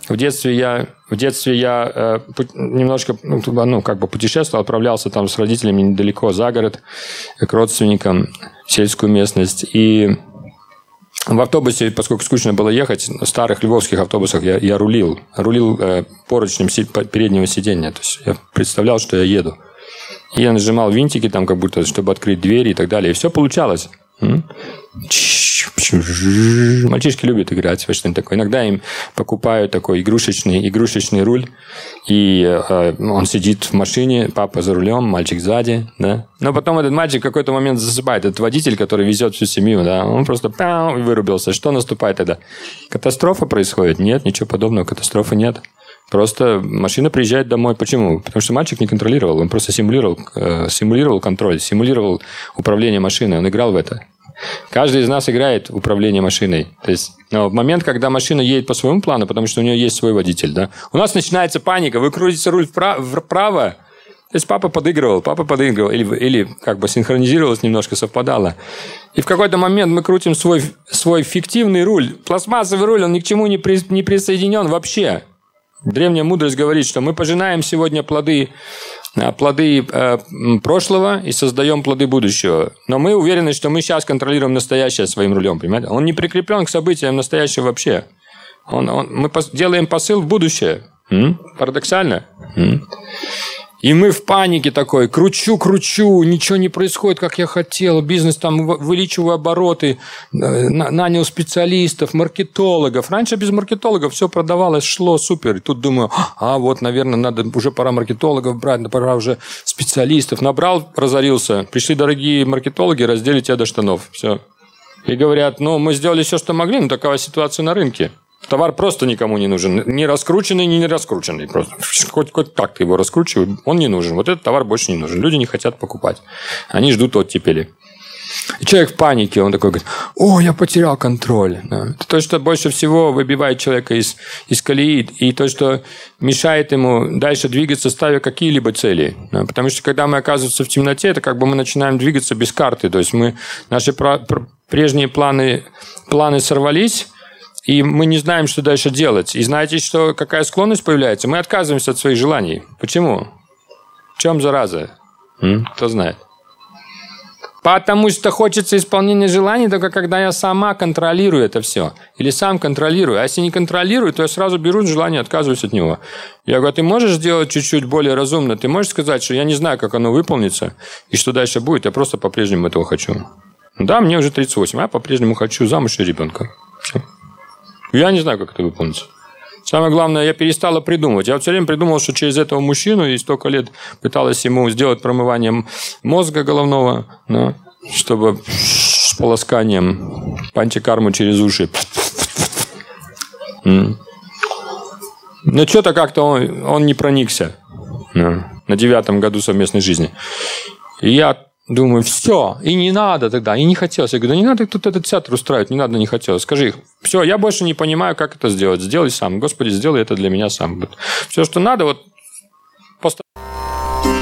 В детстве я немножко путешествовал, отправлялся там с родителями недалеко за город к родственникам в сельскую местность. И в автобусе, поскольку скучно было ехать, в старых львовских автобусах я рулил поручнем переднего сиденья. То есть я представлял, что я еду. И я нажимал винтики, там, как будто, чтобы открыть двери и так далее. И все получалось. Мальчишки любят играть во что-нибудь такое. Иногда им покупают такой игрушечный руль, и он сидит в машине, папа за рулем, мальчик сзади, да. Но потом этот мальчик в какой-то момент засыпает. Этот водитель, который везет всю семью, да, он просто вырубился. Что наступает тогда? Катастрофа происходит? Нет, ничего подобного, катастрофы нет. Просто машина приезжает домой. Почему? Потому что мальчик не контролировал. Он просто симулировал контроль, симулировал управление машиной. Он играл в это. Каждый из нас играет в управление машиной. То есть, в момент, когда машина едет по своему плану, потому что у нее есть свой водитель, да, у нас начинается паника. Вы крутите руль вправо. То есть, папа подыгрывал. Или как бы синхронизировалось немножко, совпадало. И в какой-то момент мы крутим свой фиктивный руль. Пластмассовый руль, он ни к чему не присоединен вообще. Древняя мудрость говорит, что мы пожинаем сегодня плоды прошлого и создаем плоды будущего. Но мы уверены, что мы сейчас контролируем настоящее своим рулем, понимаете? Он не прикреплен к событиям настоящего вообще. Мы делаем посыл в будущее. Парадоксально. И мы в панике такой, кручу, ничего не происходит, как я хотел, бизнес там выличиваю обороты, нанял специалистов, маркетологов. Раньше без маркетологов все продавалось, шло супер. И тут думаю, наверное, уже пора маркетологов брать, пора уже специалистов. Набрал, разорился, пришли дорогие маркетологи, раздели тебя до штанов. Все. И говорят, мы сделали все, что могли, но такова ситуация на рынке. Товар просто никому не нужен. Ни раскрученный, ни не раскрученный. Просто хоть так ты его раскручивай, он не нужен. Вот этот товар больше не нужен. Люди не хотят покупать. Они ждут оттепели. И человек в панике. Он такой говорит, я потерял контроль. Да. Это то, что больше всего выбивает человека из колеи. И то, что мешает ему дальше двигаться, ставя какие-либо цели. Да. Потому что, когда мы оказываемся в темноте, это как бы мы начинаем двигаться без карты. То есть, наши прежние планы сорвались, и мы не знаем, что дальше делать. И знаете, какая склонность появляется? Мы отказываемся от своих желаний. Почему? В чем зараза? Кто знает? Потому что хочется исполнения желаний, только когда я сама контролирую это все. Или сам контролирую. А если не контролирую, то я сразу беру желание и отказываюсь от него. Я говорю, ты можешь сделать чуть-чуть более разумно? Ты можешь сказать, что я не знаю, как оно выполнится, и что дальше будет, я просто по-прежнему этого хочу. Да, мне уже 38, а я по-прежнему хочу замуж и ребенка. Все. Я не знаю, как это выполнится. Самое главное, я перестала придумывать. Я все время придумал, что через этого мужчину и столько лет пыталась ему сделать промывание мозга головного, чтобы с полосканием панчакарму через уши. Но что-то как-то он не проникся на 9-м году совместной жизни. И я думаю, все, и не надо тогда, и не хотелось. Я говорю, да не надо тут этот театр устраивать, не надо, не хотелось. Скажи, все, я больше не понимаю, как это сделать. Сделай сам. Господи, сделай это для меня сам. Все, что надо, поставь.